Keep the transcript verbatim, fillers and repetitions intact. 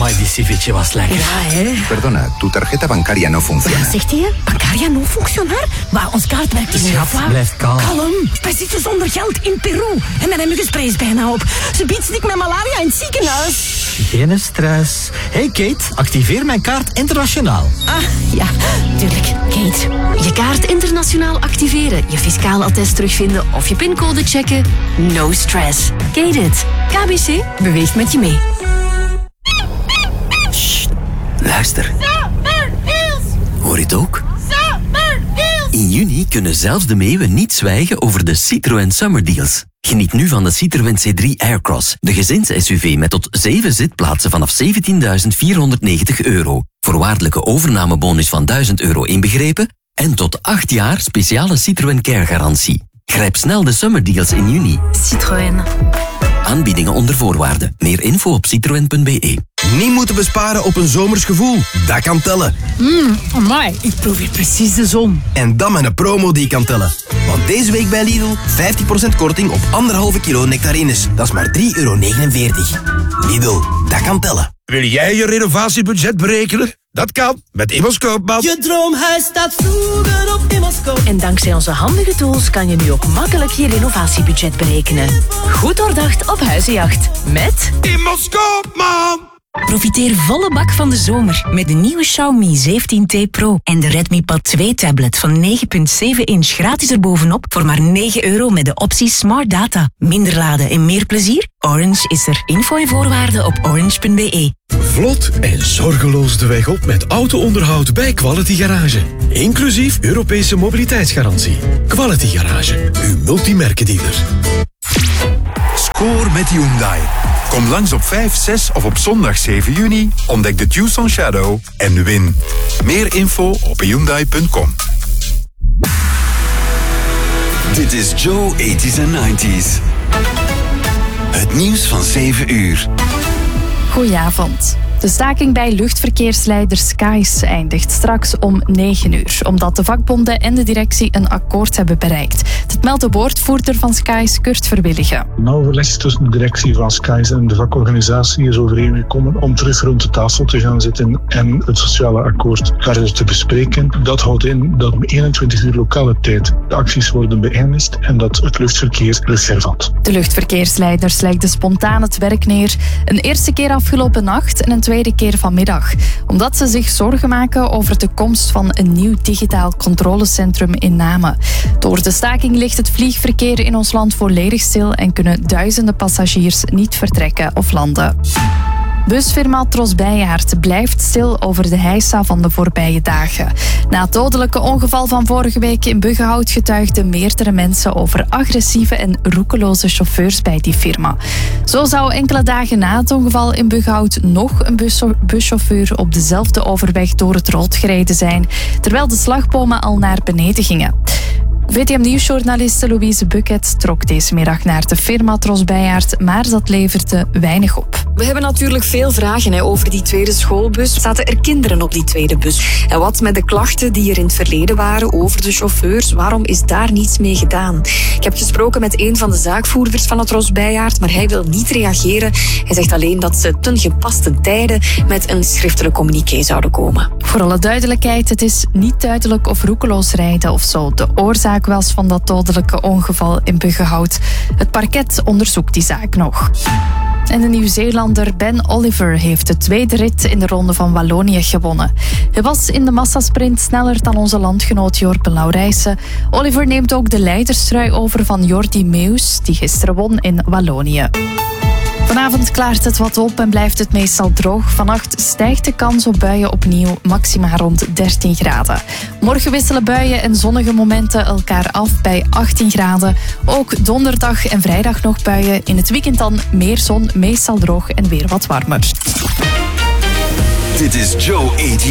Amai, die ceviche was lekker. Ja, hè? Perdona, tu tarjeta bancaria no funciona. Wat zegt hij? Bancaria no funcionar? Maar ons kaart werkt niet meer. Schat, blijf kalm. Kalm. Wij zitten zonder geld in Peru. En mijn muggenspray is bijna op. Ze biedt stik met malaria in het ziekenhuis. Geen stress. Hey Kate, activeer mijn kaart internationaal. Ah, ja, tuurlijk. Kate. Je kaart internationaal activeren, je fiscaal attest terugvinden of je pincode checken. No stress. Kate it. K B C beweegt met je mee. Sst, luister. Hoor je het ook? In juni kunnen zelfs de meeuwen niet zwijgen over de Citroën Summer Deals. Geniet nu van de Citroën C drie Aircross, de gezins-S U V met tot zeven zitplaatsen vanaf zeventienduizend vierhonderdnegentig euro. Voorwaardelijke overnamebonus van duizend euro inbegrepen en tot acht jaar speciale Citroën Care garantie. Grijp snel de Summer Deals in juni. Citroën. Aanbiedingen onder voorwaarden. Meer info op citroen punt b e. Niet moeten besparen op een zomers gevoel. Dat kan tellen. Mmm, amai. Ik proef hier precies de zon. En dan met een promo die kan tellen. Want deze week bij Lidl vijftig procent korting op anderhalve kilo nectarines. Dat is maar drie euro negenenveertig. Lidl, dat kan tellen. Wil jij je renovatiebudget berekenen? Dat kan met Immers Koopman. Je droomhuis staat vroeger op Immers Koopman. En dankzij onze handige tools kan je nu ook makkelijk je renovatiebudget berekenen. Goed doordacht op huizenjacht. Met Immers Koopman. Profiteer volle bak van de zomer met de nieuwe Xiaomi zeventien T Pro en de Redmi Pad twee tablet van negen komma zeven inch gratis erbovenop voor maar negen euro met de optie Smart Data. Minder laden en meer plezier? Orange is er. Info en voorwaarden op orange punt b e. Vlot en zorgeloos de weg op met auto-onderhoud bij Quality Garage. Inclusief Europese mobiliteitsgarantie. Quality Garage, uw multimerkendealer. Score met Hyundai. Kom langs op vijf, zes of op zondag zeven juni. Ontdek de Tucson Shadow en win. Meer info op hyundai punt com. Dit is Joe tachtiger en negentiger. Het nieuws van zeven uur. Goedenavond. De staking bij luchtverkeersleider Skies eindigt straks om negen uur, omdat de vakbonden en de directie een akkoord hebben bereikt. Dat meldt de woordvoerder van Skies, Kurt Verwilligen. Een overleg tussen de directie van Skies en de vakorganisatie is overeengekomen om terug rond de tafel te gaan zitten en het sociale akkoord verder te bespreken. Dat houdt in dat om eenentwintig uur lokale tijd de acties worden beëindigd en dat het luchtverkeer rust hervat. De luchtverkeersleiders legden spontaan het werk neer. Een eerste keer afgelopen nacht en een tweede keer vanmiddag. Omdat ze zich zorgen maken over de komst van een nieuw digitaal controlecentrum in Namen. Door de staking ligt het vliegverkeer in ons land volledig stil en kunnen duizenden passagiers niet vertrekken of landen. Busfirma Tros Bijaard blijft stil over de heisa van de voorbije dagen. Na het dodelijke ongeval van vorige week in Buggenhout getuigden meerdere mensen over agressieve en roekeloze chauffeurs bij die firma. Zo zou enkele dagen na het ongeval in Buggenhout nog een bus- buschauffeur op dezelfde overweg door het rood gereden zijn, terwijl de slagbomen al naar beneden gingen. V T M-nieuwsjournaliste Louise Bucket trok deze middag naar de firma Tros Bijaard, maar dat leverde weinig op. We hebben natuurlijk veel vragen hè, over die tweede schoolbus. Zaten er kinderen op die tweede bus? En wat met de klachten die er in het verleden waren over de chauffeurs? Waarom is daar niets mee gedaan? Ik heb gesproken met een van de zaakvoerders van het Tros Bijaard, maar hij wil niet reageren. Hij zegt alleen dat ze ten gepaste tijden met een schriftelijk communiqué zouden komen. Voor alle duidelijkheid, het is niet duidelijk of roekeloos rijden of zo de oorzaak was van dat dodelijke ongeval in Buggenhout. Het parket onderzoekt die zaak nog. En de Nieuw-Zeelander Ben Oliver heeft de tweede rit in de Ronde van Wallonië gewonnen. Hij was in de massasprint sneller dan onze landgenoot Jorpe Laurijsen. Oliver neemt ook de leiderstrui over van Jordi Meus, die gisteren won in Wallonië. Vanavond klaart het wat op en blijft het meestal droog. Vannacht stijgt de kans op buien opnieuw, maxima rond dertien graden. Morgen wisselen buien en zonnige momenten elkaar af bij achttien graden. Ook donderdag en vrijdag nog buien. In het weekend dan meer zon, meestal droog en weer wat warmer. Dit is Joe tachtiger.